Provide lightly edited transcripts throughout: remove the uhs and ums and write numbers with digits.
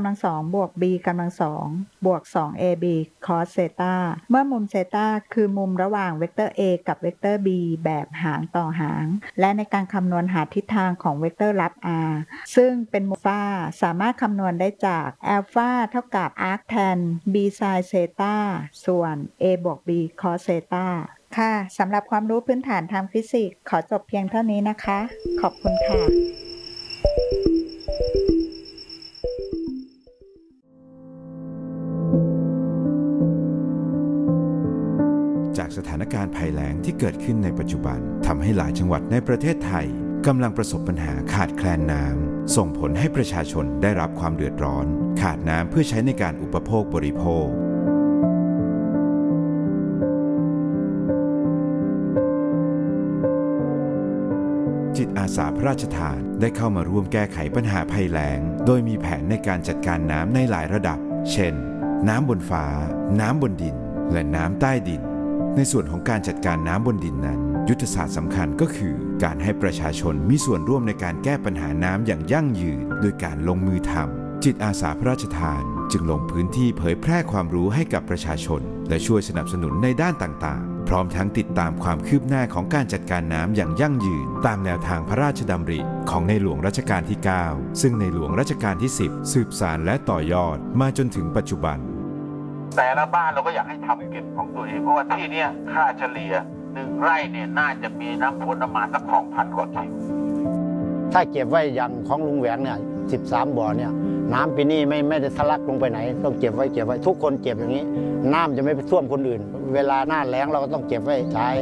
ำลังสองบวก b กำลังสองบวก 2ab cos เซตาเมื่อมุมเซตาคือมุมระหว่างเวกเตอร์ a กับเวกเตอร์ b แบบหางต่อหางและในการคำนวณหาทิศทางของเวกเตอร์ลับ r ซึ่งเป็นมุมอัลฟาสามารถคำนวณได้จากอัลฟาเท่ากับ arc tan b sin เซตาส่วน a บวก b cos เซตาค่ะสำหรับความรู้พื้นฐานทางฟิสิกส์ขอจบเพียงเท่านี้นะคะขอบคุณค่ะจากสถานการณ์ภัยแล้งที่เกิดขึ้นในปัจจุบันทำให้หลายจังหวัดในประเทศไทยกำลังประสบปัญหาขาดแคลนน้ำส่งผลให้ประชาชนได้รับความเดือดร้อนขาดน้ำเพื่อใช้ในการอุปโภคบริโภคจิตอาสาพระราชทานได้เข้ามาร่วมแก้ไขปัญหาภัยแล้งโดยมีแผนในการจัดการน้ำในหลายระดับเช่นน้ำบนฟ้าน้ำบนดินและน้ำใต้ดินในส่วนของการจัดการน้ำบนดินนั้นยุทธศาสตร์สำคัญก็คือการให้ประชาชนมีส่วนร่วมในการแก้ปัญหาน้ำอย่างยั่งยืนโดยการลงมือทำจิตอาสาพระราชทานจึงลงพื้นที่เผยแพร่ความรู้ให้กับประชาชนและช่วยสนับสนุนในด้านต่างๆพร้อมทั้งติดตามความคืบหน้าของการจัดการน้ำอย่างยั่งยืนตามแนวทางพระราชดำริของในหลวงรัชกาลที่ 9 ซึ่งในหลวงรัชกาลที่ 10 สืบสานและต่อยอดมาจนถึงปัจจุบันแต่ละบ้านเราก็อยากให้ทำเก็บของตัวเองเพราะว่าที่นี้ค่าเฉลี่ย1 ไร่เนี่ยน่าจะมีน้ำฝนประมาณสัก 2,000 กว่าคิวถ้าเก็บไว้อย่างของลุงแหวงเนี่ย13 บ่อเนี่ยน้ำปีนี้ไม่ได้ทะลักลงไปไหนต้องเก็บไว้ทุกคนเก็บอย่างนี้น้ำจะไม่ไปท่วมคนอื่นเวลาหน้าแล้งเราก็ต้องเก็บไว้ใช้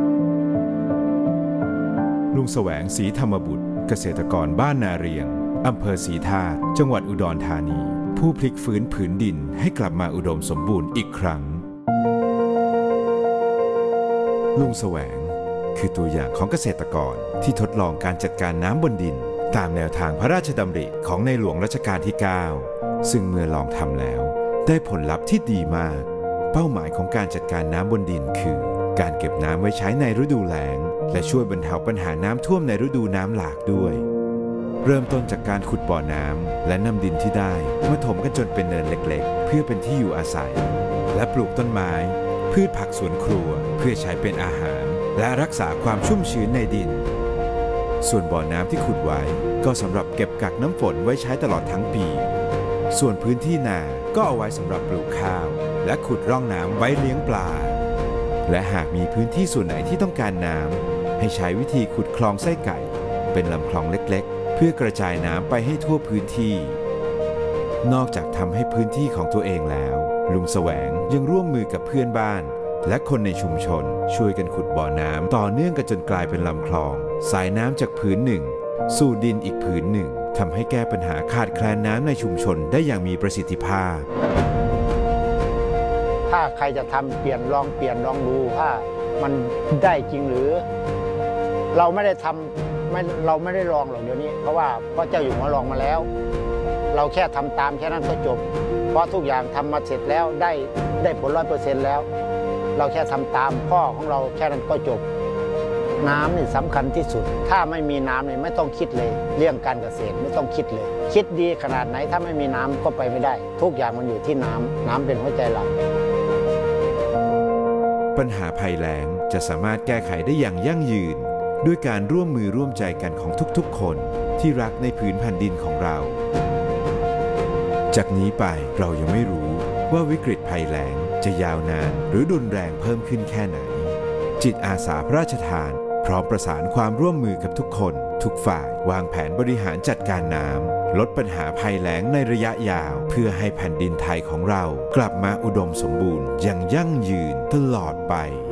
ลุงแสวงศรีธรรมบุตรเกษตรกรบ้านนาเรียงอำเภอศรีธาตุจังหวัดอุดรธานีผู้พลิกฟื้นผืนดินให้กลับมาอุดมสมบูรณ์อีกครั้งลุงแสวงคือตัวอย่างของเกษตรกรที่ทดลองการจัดการน้ำบนดินตามแนวทางพระราชดำริของในหลวงรัชกาลที่ 9 ซึ่งเมื่อลองทำแล้วได้ผลลัพธ์ที่ดีมากเป้าหมายของการจัดการน้ำบนดินคือการเก็บน้ำไว้ใช้ในฤดูแล้งและช่วยบรรเทาปัญหาน้ำท่วมในฤดูน้ำหลากด้วยเริ่มต้นจากการขุดบ่อน้ำและนำดินที่ได้มาถมกันจนเป็นเนินเล็กๆเพื่อเป็นที่อยู่อาศัยและปลูกต้นไม้พืชผักสวนครัวเพื่อใช้เป็นอาหารและรักษาความชุ่มชื้นในดินส่วนบ่อน้ำที่ขุดไว้ก็สำหรับเก็บกักน้ำฝนไว้ใช้ตลอดทั้งปีส่วนพื้นที่นาก็เอาไว้สำหรับปลูกข้าวและขุดร่องน้ำไว้เลี้ยงปลาและหากมีพื้นที่ส่วนไหนที่ต้องการน้ำให้ใช้วิธีขุดคลองไส้ไก่เป็นลำคลองเล็กๆเพื่อกระจายน้ำไปให้ทั่วพื้นที่นอกจากทำให้พื้นที่ของตัวเองแล้วลุงแสวงยังร่วมมือกับเพื่อนบ้านและคนในชุมชนช่วยกันขุดบ่อน้ำต่อเนื่องกันจนกลายเป็นลำคลองสายน้ำจากผืนหนึ่งสู่ดินอีกผืนหนึ่งทำให้แก้ปัญหาขาดแคลนน้ำในชุมชนได้อย่างมีประสิทธิภาพถ้าใครจะทำเปลี่ยนลองดูถ้ามันได้จริงหรือเราไม่ได้ทำเราไม่ได้ลองหรอกเดี๋ยวนี้เพราะว่าพ่อเจ้าอยู่หัวลองมาแล้วเราแค่ทำตามแค่นั้นก็จบเพราะทุกอย่างทำมาเสร็จแล้วได้ผล100%แล้วเราแค่ทำตามพ่อของเราแค่นั้นก็จบน้ำนี่สำคัญที่สุดถ้าไม่มีน้ำนี่ไม่ต้องคิดเลยเรื่องการเกษตรไม่ต้องคิดเลยคิดดีขนาดไหนถ้าไม่มีน้ำก็ไปไม่ได้ทุกอย่างมันอยู่ที่น้ำเป็นหัวใจหลักปัญหาภัยแล้งจะสามารถแก้ไขได้อย่างยั่งยืนด้วยการร่วมมือร่วมใจกันของทุกๆคนที่รักในผืนแผ่นดินของเราจากนี้ไปเรายังไม่รู้ว่าวิกฤตภัยแล้งจะยาวนานหรือรุนแรงเพิ่มขึ้นแค่ไหนจิตอาสาพระราชทานพร้อมประสานความร่วมมือกับทุกคนทุกฝ่ายวางแผนบริหารจัดการน้ำลดปัญหาภัยแล้งในระยะยาวเพื่อให้แผ่นดินไทยของเรากลับมาอุดมสมบูรณ์อย่างยั่งยืนตลอดไป